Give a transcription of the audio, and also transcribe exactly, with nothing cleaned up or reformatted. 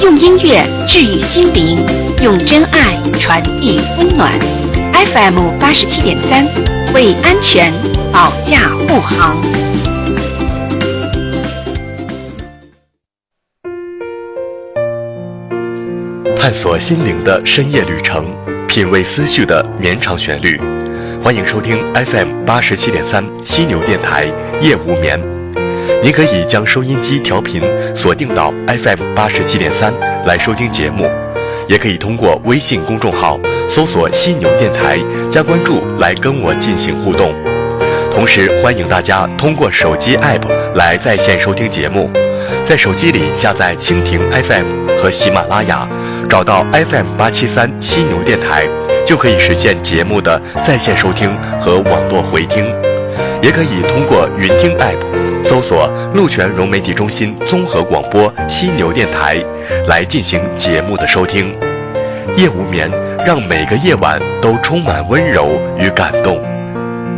用音乐治愈心灵，用真爱传递温暖。F M 八十七点三，为安全保驾护航。 探索心灵的深夜旅程，品味思绪的绵长旋律。欢迎收听 F M 八十七点三犀牛电台夜无眠。您可以将收音机调频锁定到 F M 八十七点三来收听节目，也可以通过微信公众号搜索犀牛电台加关注来跟我进行互动。同时欢迎大家通过手机 App 来在线收听节目，在手机里下载蜻蜓 F M 和喜马拉雅，找到 F M 八七三犀牛电台，就可以实现节目的在线收听和网络回听。也可以通过云听 App 搜索鹿泉融媒体中心综合广播犀牛电台来进行节目的收听。夜无眠，让每个夜晚都充满温柔与感动。